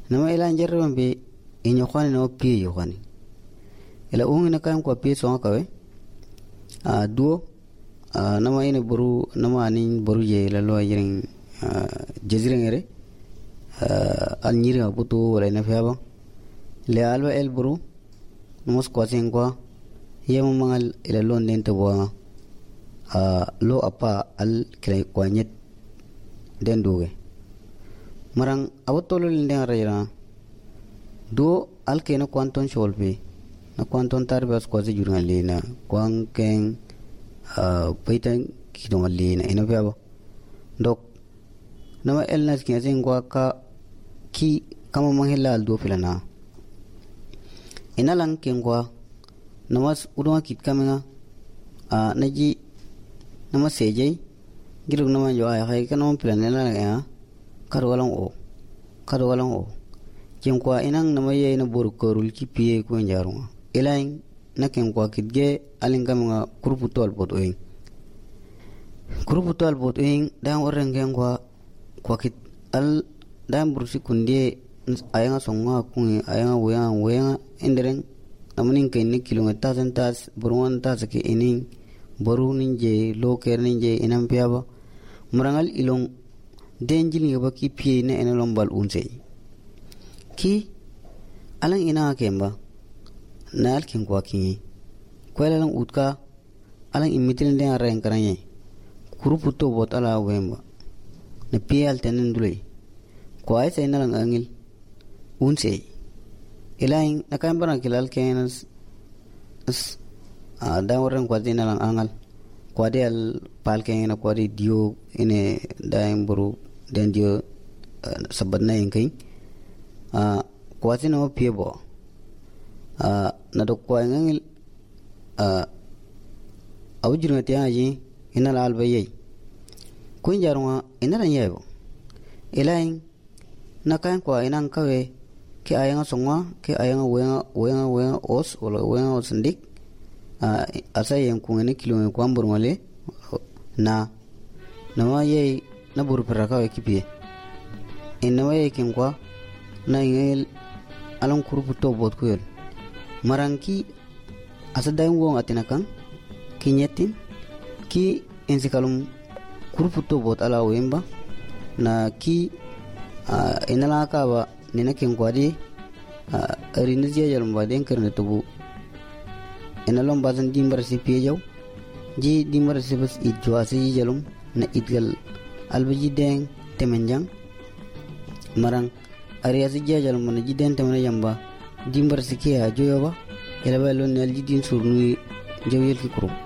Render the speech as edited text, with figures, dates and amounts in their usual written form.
nama ila njerwan be inyo khani no pie yo khani ila ungi na kam ko pie so ka we duo nama ine buru nama anin buru ye la lo yirin jazira ngere al nyira butu wala na fiaba le alwa el buru namos ko singwa yemo mangal ila lo nen to wa lo apa al kre ko nyet den duwe marang awtolo linde rayra do al kena kwanton sholpe na kwanton tarbas ko jurna lena kwanken paitan kidon lena ina fiaba dok nama elnas kinsin kwa ka ki kama mahilla aldo filana ina lang kengwa namas udwa kit kamena naji nama sejai girug nama jo ay kay kanong filana la ya karwalang o kengwa inang nama ye na buru korul ki piye ko njarunga ilain na kengwa kitge alin kamanga kuruputol bot oing dang orang kengwa kwa kit al dam brusi kunde ayanga songa kungi ayanga wenga inderen amanin kenne kilomita tas burwan tas ke inin boru ninje loker ninje inam piaba murangal ilong denjil ngaba ki pie ne enelom bal unse ki alang ina kemba nal kin kwa ki kwelalang utka alang imitin den areng karanye kuruputo bot ala wemba na pial tenen dulay kwai sai na lang angil unse ilaing nakambara kilal kenas da orang kwadi na lang angal kwadi al pal kena kwadi dio ine daim buru den dio sabad na ingkai kwadi na piebo na dok kwai angil awjir ngati aji ina lal bayai kuin jarunga ina ran yebo ilaing nakan kwa inang kawe ke ayanga songwa ke ayanga wenga os wala wenga osendik asa yang kungene kilo kwa mburmale na nama ye na buru peraka we kipie inna ye kinkwa na ingel alang kuruputo bot kuyel maranki asa daim wong atinakan kinyetin ki ensikalum kuruputo bot ala wemba na ki inala ka ba nina kin kwadi rinzi ya jalum baden karne tubu inalom bazan dimbar si piyaw ji dimbar si bas idwa si jalum na idgal albaji den temenjang marang area si jalum na ji den temena yamba dimbar si kiya joyo ba ela ba lon nal ji din surnu jawyel ki kuro